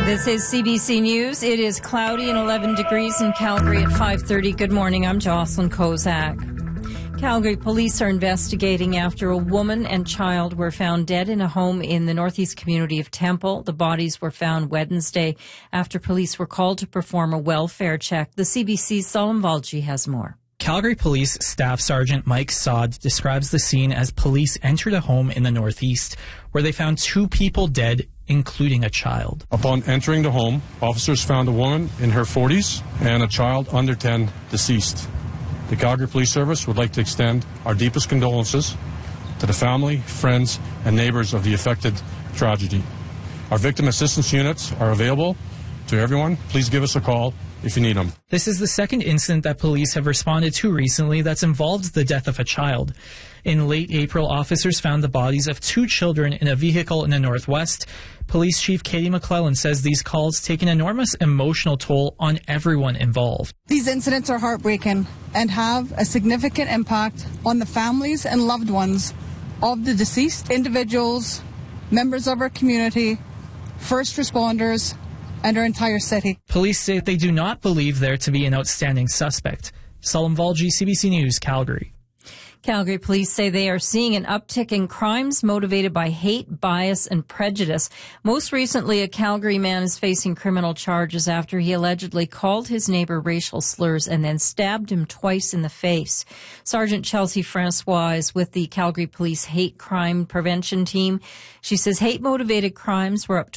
This is CBC News. It is cloudy and 11 degrees in Calgary at 5:30. Good morning. I'm Jocelyn Kozak. Calgary police are investigating after a woman and child were found dead in a home in the northeast community of Temple. The bodies were found Wednesday after police were called to perform a welfare check. The CBC's Salim Valji has more. Calgary Police Staff Sergeant Mike Sod describes the scene as police entered a home in the northeast where they found two people dead, including a child. Upon entering the home, officers found a woman in her 40s and a child under 10 deceased. The Calgary Police Service would like to extend our deepest condolences to the family, friends, and neighbors of the affected tragedy. Our victim assistance units are available to everyone. Please give us a call if you need them. This is the second incident that police have responded to recently that's involved the death of a child. In late April, officers found the bodies of two children in a vehicle in the Northwest. Police Chief Katie McClellan says these calls take an enormous emotional toll on everyone involved. These incidents are heartbreaking and have a significant impact on the families and loved ones of the deceased individuals, members of our community, first responders, and our entire city. Police say they do not believe there to be an outstanding suspect. Salim Valji, CBC News, Calgary. Calgary police say they are seeing an uptick in crimes motivated by hate, bias, and prejudice. Most recently, a Calgary man is facing criminal charges after he allegedly called his neighbor racial slurs and then stabbed him twice in the face. Sergeant Chelsea Francois is with the Calgary Police Hate Crime Prevention Team. She says hate-motivated crimes were up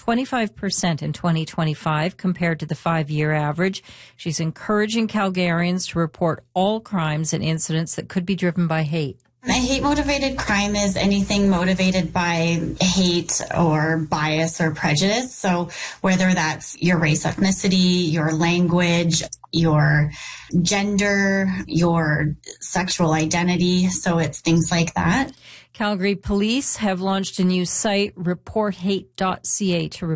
25% in 2025 compared to the 5-year average. She's encouraging Calgarians to report all crimes and incidents that could be driven by hate. A hate-motivated crime is anything motivated by hate or bias or prejudice. So whether that's your race, ethnicity, your language, your gender, your sexual identity. So it's things like that. Calgary Police have launched a new site, reporthate.ca, to